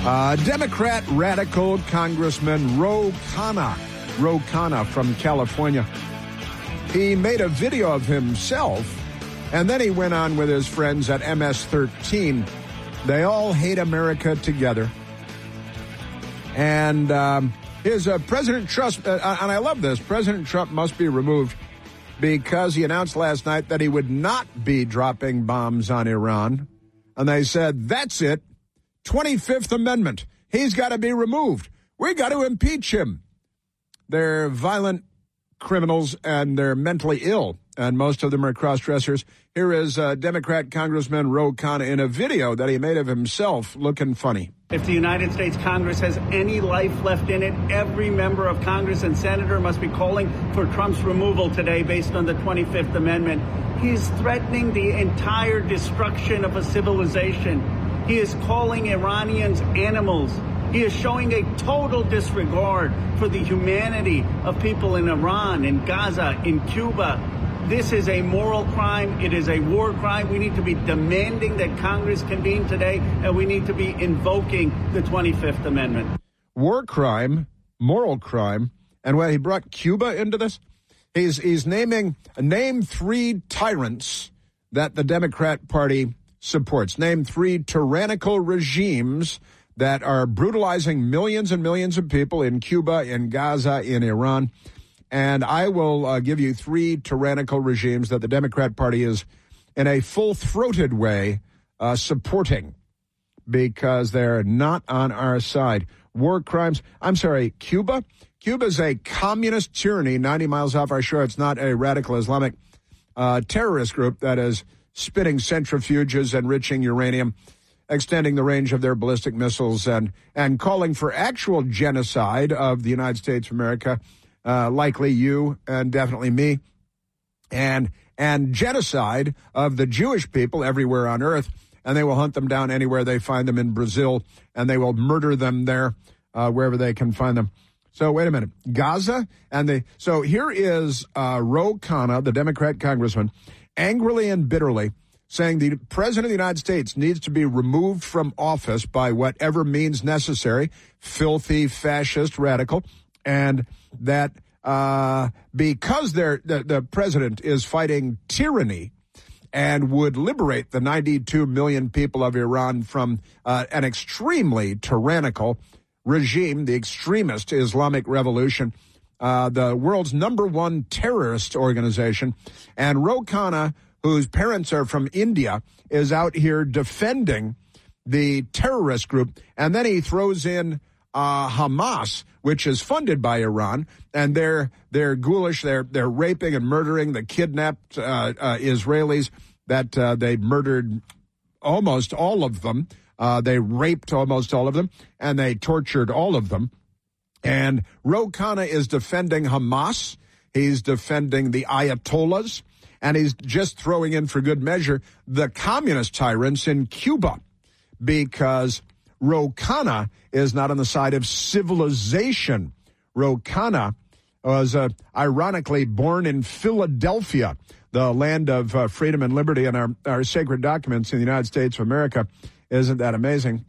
Democrat radical Congressman Ro Khanna from California. He made a video of himself, and then he went on with his friends at MS-13. They all hate America together. And President Trump, and I love this, President Trump must be removed because he announced last night that he would not be dropping bombs on Iran. And they said, that's it. 25th Amendment. He's got to be removed. We got to impeach him. They're violent criminals and they're mentally ill, and most of them are cross-dressers. Here is Democrat Congressman Ro Khanna in a video that he made of himself looking funny. If the United States Congress has any life left in it, every member of Congress and senator must be calling for Trump's removal today based on the 25th Amendment. He is threatening the entire destruction of a civilization. He is calling Iranians animals. He is showing a total disregard for the humanity of people in Iran, in Gaza, in Cuba. This is a moral crime. It is a war crime. We need to be demanding that Congress convene today, and we need to be invoking the 25th Amendment. War crime, moral crime, and he brought Cuba into this. He's name 3 tyrants that the Democrat Party supports. Name 3 tyrannical regimes that are brutalizing millions and millions of people in Cuba, in Gaza, in Iran. And I will give you 3 tyrannical regimes that the Democrat Party is, in a full-throated way, supporting because they're not on our side. War crimes. I'm sorry, Cuba? Cuba's a communist tyranny 90 miles off our shore. It's not a radical Islamic terrorist group that is spitting centrifuges, enriching uranium, extending the range of their ballistic missiles, and calling for actual genocide of the United States of America, likely you and definitely me, and genocide of the Jewish people everywhere on earth, and they will hunt them down anywhere they find them in Brazil, and they will murder them there wherever they can find them. So wait a minute, Gaza, so here is Ro Khanna, the Democrat congressman, angrily and bitterly saying the president of the United States needs to be removed from office by whatever means necessary, filthy, fascist, radical, and that because the president is fighting tyranny and would liberate the 92 million people of Iran from an extremely tyrannical regime, the extremist Islamic Revolution, the world's #1 terrorist organization, and Ro Khanna, whose parents are from India, is out here defending the terrorist group. And then he throws in Hamas, which is funded by Iran, and they're ghoulish. They're raping and murdering the kidnapped Israelis that they murdered almost all of them. They raped almost all of them, and they tortured all of them. And Ro Khanna is defending Hamas. He's defending the Ayatollahs. And he's just throwing in, for good measure, the communist tyrants in Cuba, because Ro Khanna is not on the side of civilization. Ro Khanna was ironically born in Philadelphia, the land of freedom and liberty, and our sacred documents in the United States of America. Isn't that amazing?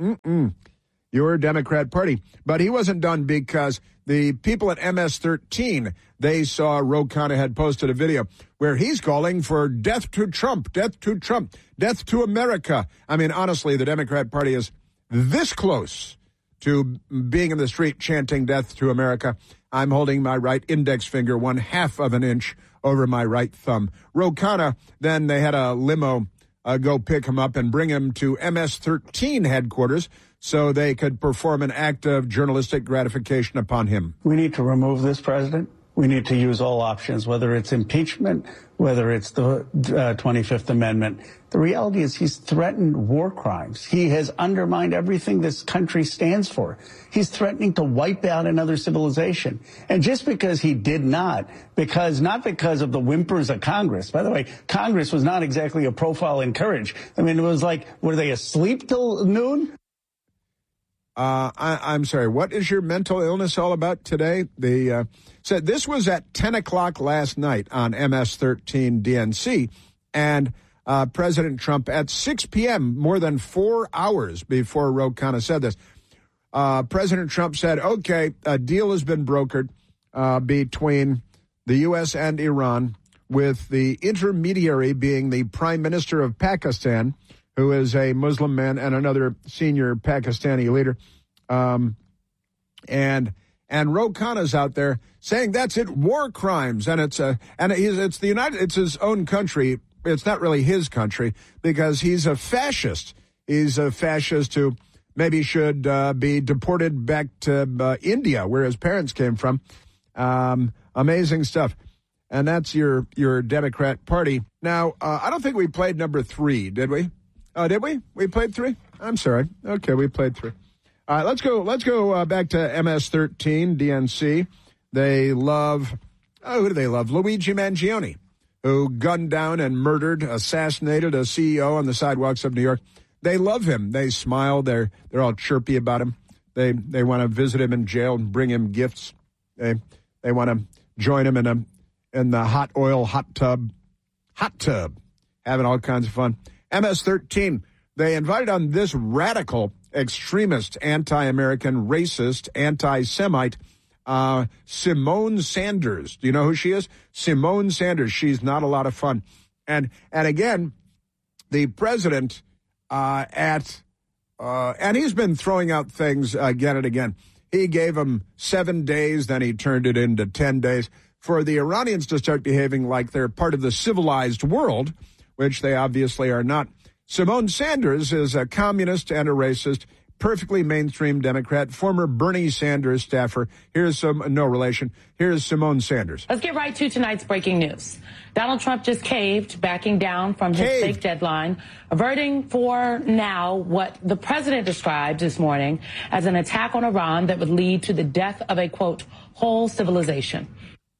Your Democrat Party. But he wasn't done, because the people at MS-13, they saw Ro Khanna had posted a video where he's calling for death to Trump, death to Trump, death to America. I mean, honestly, the Democrat Party is this close to being in the street chanting death to America. I'm holding my right index finger 1/2 of an inch over my right thumb. Ro Khanna, then they had a limo go pick him up and bring him to MS-13 headquarters so they could perform an act of journalistic gratification upon him. We need to remove this president. We need to use all options, whether it's impeachment, whether it's the 25th Amendment. The reality is he's threatened war crimes. He has undermined everything this country stands for. He's threatening to wipe out another civilization. And just because he did not because of the whimpers of Congress. By the way, Congress was not exactly a profile in courage. I mean, it was like, were they asleep till noon? I'm sorry, what is your mental illness all about today? Said this was at 10 o'clock last night on MS-13 DNC, and President Trump at 6 p.m., more than 4 hours before Ro Khanna said this. President Trump said, okay, a deal has been brokered between the U.S. and Iran, with the intermediary being the Prime Minister of Pakistan, who is a Muslim man, and another senior Pakistani leader. And Ro Khanna's out there saying that's it, war crimes, and it's his own country. It's not really his country because he's a fascist. He's a fascist who maybe should be deported back to India, where his parents came from. Amazing stuff. And that's your Democrat Party. Now, I don't think we played number 3, did we? Did we? We played 3? I'm sorry. Okay, we played 3. All right, let's go back to MS-13, DNC. They love, who do they love? Luigi Mangione, who gunned down and murdered, assassinated a CEO on the sidewalks of New York. They love him. They smile. They're all chirpy about him. They want to visit him in jail and bring him gifts. They want to join him in the hot tub, having all kinds of fun. MS-13, they invited on this radical, extremist, anti-American, racist, anti-Semite, Symone Sanders. Do you know who she is? Symone Sanders. She's not a lot of fun. And again, the president and he's been throwing out things again and again. He gave them 7 days, then he turned it into 10 days for the Iranians to start behaving like they're part of the civilized world, which they obviously are not. Symone Sanders is a communist and a racist, perfectly mainstream Democrat, former Bernie Sanders staffer. Here's no relation. Here's Symone Sanders. Let's get right to tonight's breaking news. Donald Trump just caved, backing down from his fake deadline, averting for now what the president described this morning as an attack on Iran that would lead to the death of a, quote, whole civilization.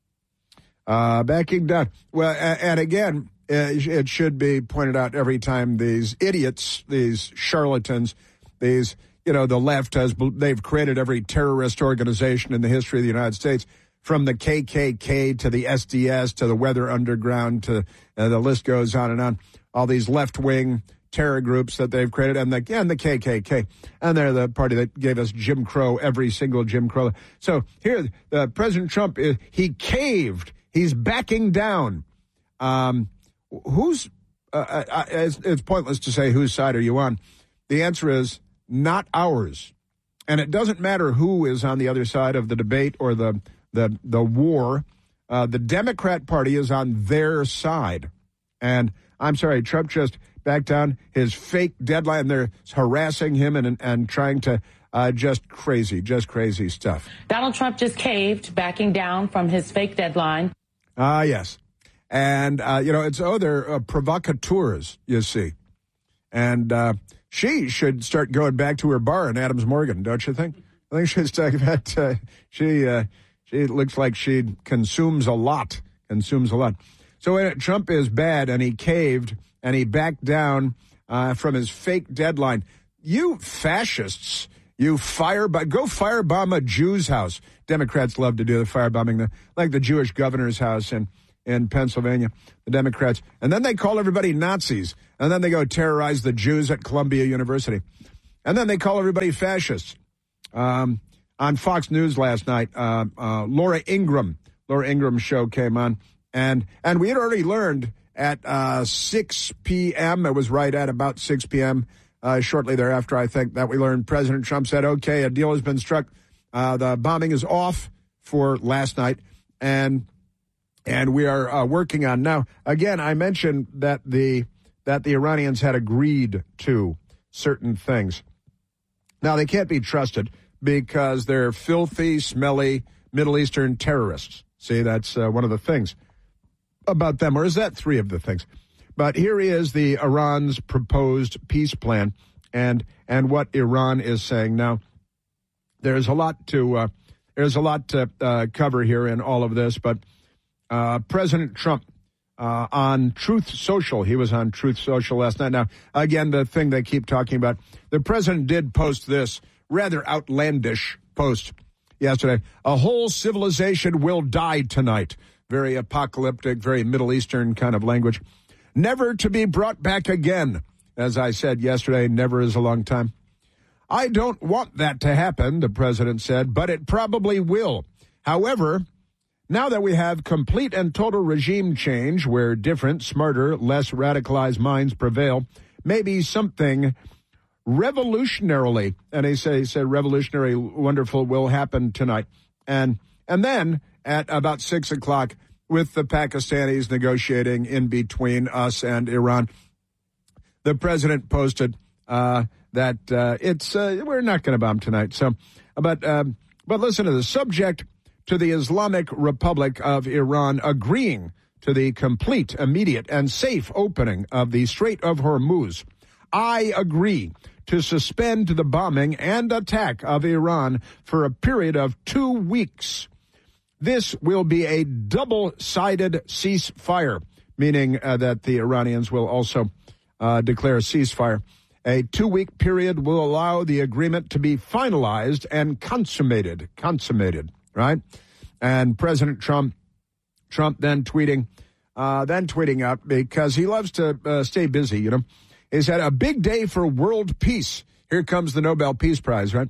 Backing down. Well, and again, it should be pointed out every time these idiots, these charlatans, these, the left they've created every terrorist organization in the history of the United States, from the KKK to the SDS to the Weather Underground to the list goes on and on. All these left-wing terror groups that they've created, and the KKK, and they're the party that gave us Jim Crow, every single Jim Crow. So here, President Trump, he caved. He's backing down. It's pointless to say whose side are you on. The answer is not ours. And it doesn't matter who is on the other side of the debate or the war. The Democrat Party is on their side. And I'm sorry, Trump just backed down his fake deadline. They're harassing him and trying to just crazy stuff. Donald Trump just caved, backing down from his fake deadline. Yes. And, they're provocateurs, you see. And she should start going back to her bar in Adams Morgan, don't you think? I think she's talking about, she looks like she consumes a lot. So Trump is bad, and he caved, and he backed down from his fake deadline. You fascists, go firebomb a Jew's house. Democrats love to do the firebombing, like the Jewish governor's house in Pennsylvania, the Democrats. And then they call everybody Nazis. And then they go terrorize the Jews at Columbia University. And then they call everybody fascists. On Fox News last night, Laura Ingram's show came on. And we had already learned at 6 p.m., it was right at about 6 p.m., shortly thereafter, I think, that we learned President Trump said, okay, a deal has been struck. The bombing is off for last night. And we are working on now. Again, I mentioned that the Iranians had agreed to certain things. Now, they can't be trusted because they're filthy, smelly Middle Eastern terrorists. See, that's one of the things about them. Or is that 3 of the things? But here is the Iran's proposed peace plan and what Iran is saying. Now, there's a lot to cover here in all of this, but President Trump on Truth Social. He was on Truth Social last night. Now, again, the thing they keep talking about, the president did post this rather outlandish post yesterday. A whole civilization will die tonight. Very apocalyptic, very Middle Eastern kind of language. never to be brought back again. As I said yesterday, never is a long time. I don't want that to happen, the president said, but it probably will. However, now that we have complete and total regime change where different, smarter, less radicalized minds prevail, maybe something revolutionarily, and he said revolutionary, wonderful will happen tonight. And then at about 6 o'clock, with the Pakistanis negotiating in between us and Iran, the president posted that we're not going to bomb tonight. So, but listen to this. Subject to the Islamic Republic of Iran agreeing to the complete, immediate, and safe opening of the Strait of Hormuz, I agree to suspend the bombing and attack of Iran for a period of 2 weeks. This will be a double-sided ceasefire, meaning that the Iranians will also declare a ceasefire. A 2-week period will allow the agreement to be finalized and consummated, right? And President Trump then tweeting out, because he loves to stay busy, you know. He said, a big day for world peace. Here comes the Nobel Peace Prize, right?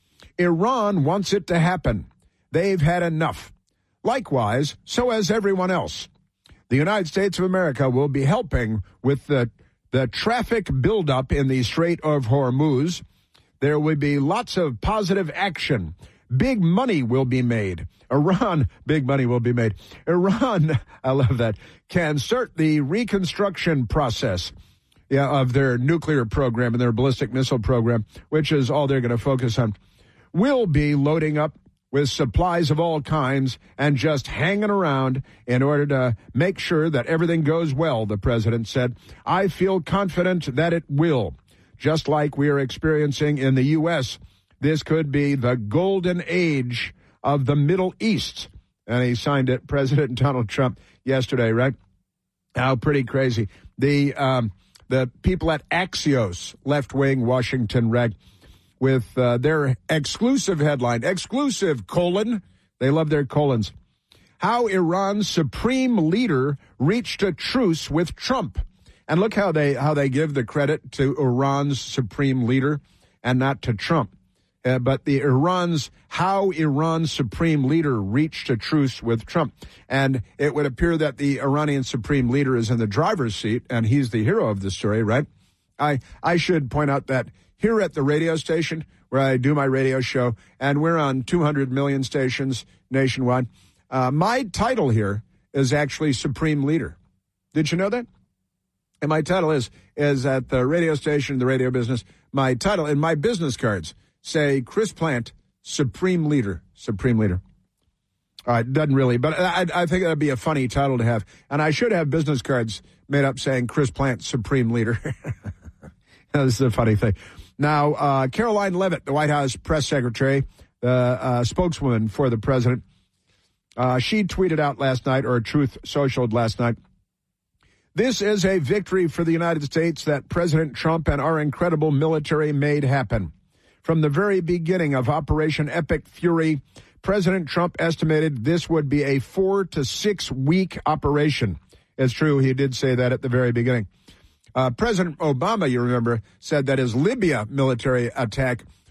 Iran wants it to happen. They've had enough. Likewise, so has everyone else. The United States of America will be helping with the traffic buildup in the Strait of Hormuz. There will be lots of positive action. Big money will be made. Big money will be made. Iran, I love that, can start the reconstruction process of their nuclear program and their ballistic missile program, which is all they're going to focus on. We'll be loading up with supplies of all kinds and just hanging around in order to make sure that everything goes well, the president said. I feel confident that it will. Just like we are experiencing in the U.S., this could be the golden age of the Middle East. And he signed it, President Donald Trump, yesterday, right? How pretty crazy. The people at Axios, left-wing Washington rag, with their exclusive headline, exclusive, : they love their colons. How Iran's supreme leader reached a truce with Trump. And look how they give the credit to Iran's supreme leader and not to Trump. But how Iran's supreme leader reached a truce with Trump. And it would appear that the Iranian supreme leader is in the driver's seat, and he's the hero of the story, right? I should point out that here at the radio station where I do my radio show, and we're on 200 million stations nationwide, my title here is actually Supreme Leader. Did you know that? And my title is at the radio station, the radio business, my title in my business cards say Chris Plant, Supreme Leader. Supreme Leader. It doesn't really, but I think that would be a funny title to have. And I should have business cards made up saying Chris Plant, Supreme Leader. This is a funny thing. Now, Caroline Leavitt, the White House press secretary, spokeswoman for the president, she tweeted out last night, or Truth Socialed last night, this is a victory for the United States that President Trump and our incredible military made happen. From the very beginning of Operation Epic Fury, President Trump estimated this would be a 4 to 6 week operation. It's true, he did say that at the very beginning. President Obama, you remember, said that his Libya military attack